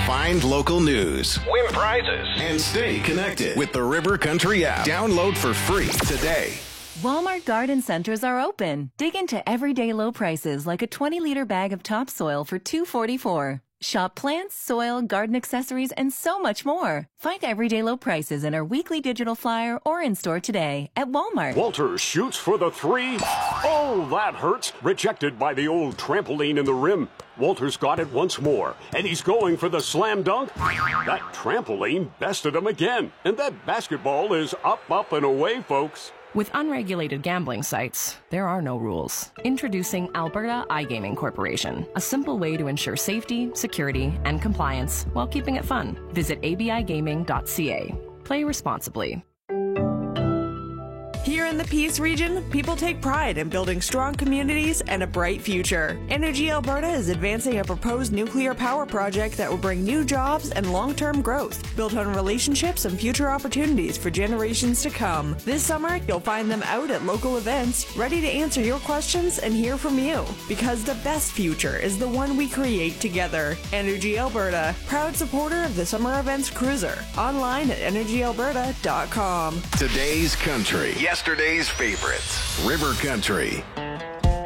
Find local news, win prizes, and stay connected with the River Country app. Download for free today. Walmart garden centers are open. Dig into everyday low prices like a 20-liter bag of topsoil for $2.44. Shop plants, soil, garden accessories, and so much more. Find everyday low prices in our weekly digital flyer or in-store today at Walmart. Walters shoots for the three. Oh, that hurts. Rejected by the old trampoline in the rim. Walters got it once more, and he's going for the slam dunk. That trampoline bested him again, and that basketball is up, up, and away, folks. With unregulated gambling sites, there are no rules. Introducing Alberta iGaming Corporation, a simple way to ensure safety, security, and compliance while keeping it fun. Visit abigaming.ca. Play responsibly. Here in the Peace region, people take pride in building strong communities and a bright future. Energy Alberta is advancing a proposed nuclear power project that will bring new jobs and long-term growth, built on relationships and future opportunities for generations to come. This summer, you'll find them out at local events, ready to answer your questions and hear from you. Because the best future is the one we create together. Energy Alberta, proud supporter of the Summer Events Cruiser. Online at energyalberta.com. Today's country. Yesterday's favorites. River Country.